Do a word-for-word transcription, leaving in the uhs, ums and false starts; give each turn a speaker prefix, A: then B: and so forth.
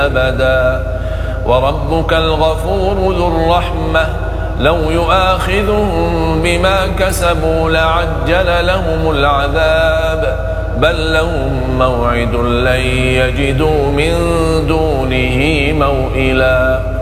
A: أبدا. وربك الغفور ذو الرحمة لو يؤاخذهم بما كسبوا لعجل لهم العذاب بل لهم موعد لن يجدوا من دونه موئلا.